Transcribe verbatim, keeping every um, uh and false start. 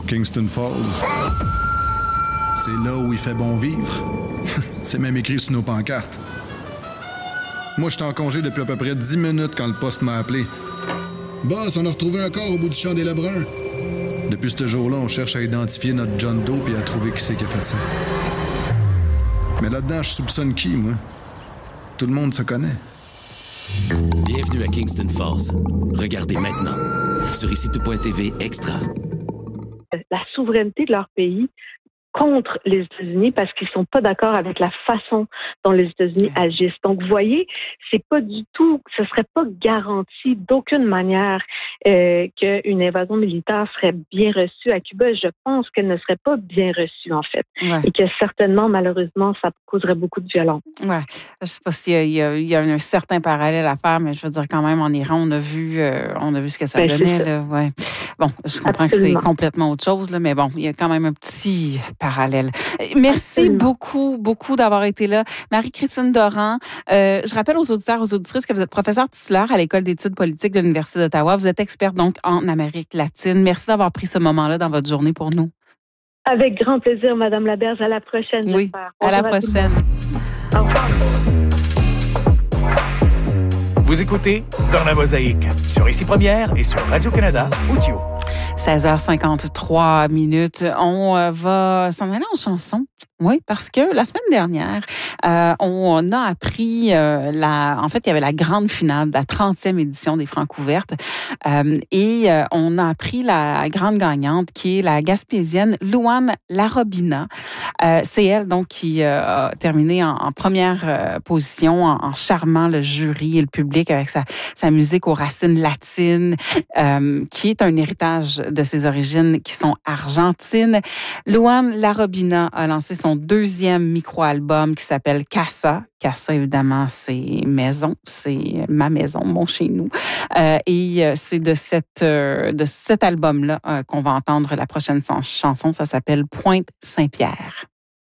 Kingston Falls. C'est là où il fait bon vivre. C'est même écrit sur nos pancartes. Moi, j'étais en congé depuis à peu près dix minutes quand le poste m'a appelé. Boss, on a retrouvé un corps au bout du champ des Lebrun. Depuis ce jour-là, on cherche à identifier notre John Doe et à trouver qui c'est qui a fait ça. Mais là-dedans, je soupçonne qui, moi? Tout le monde se connaît. Bienvenue à Kingston Falls. Regardez maintenant sur ici tout point t v Extra. La souveraineté de leur pays contre les États-Unis parce qu'ils sont pas d'accord avec la façon dont les États-Unis agissent. Donc, vous voyez, c'est pas du tout, ce serait pas garanti d'aucune manière euh, qu'une invasion militaire serait bien reçue à Cuba. Je pense qu'elle ne serait pas bien reçue, en fait. Ouais. Et que certainement, malheureusement, ça causerait beaucoup de violence. Ouais. Je sais pas s'il y a, il y a, il y a un certain parallèle à faire, mais je veux dire quand même, en Iran, on a vu, euh, on a vu ce que ça ben, donnait. Là. Ouais. Bon, je comprends Absolument. que c'est complètement autre chose, là, mais bon, il y a quand même un petit parallèle. Merci Absolument. beaucoup, beaucoup d'avoir été là. Marie-Christine Doran, euh, je rappelle aux auditeurs, aux auditrices que vous êtes professeure titulaire à l'École d'études politiques de l'Université d'Ottawa. Vous êtes experte donc en Amérique latine. Merci d'avoir pris ce moment-là dans votre journée pour nous. Avec grand plaisir, Madame Laberge. À la prochaine, oui, j'espère. à la prochaine. Au revoir. Vous écoutez Dans la Mosaïque sur Ici Première et sur Radio-Canada Audio. seize heures cinquante-trois minutes. On va s'en aller en chanson. Oui, parce que la semaine dernière, euh, on a appris euh, la. En fait, il y avait la grande finale de la trentième édition des Francouvertes, euh, et euh, on a appris la grande gagnante qui est la Gaspésienne Louane Larobina. Euh, c'est elle donc qui euh, a terminé en, en première euh, position en, en charmant le jury et le public avec sa, sa musique aux racines latines, euh, qui est un héritage de ses origines qui sont argentines. Louane Larobina a lancé son deuxième micro-album qui s'appelle Casa. Casa, évidemment, c'est maison, c'est ma maison, mon chez nous. Euh, et c'est de cette euh, de cet album-là euh, qu'on va entendre la prochaine chanson. Ça s'appelle Pointe Saint-Pierre.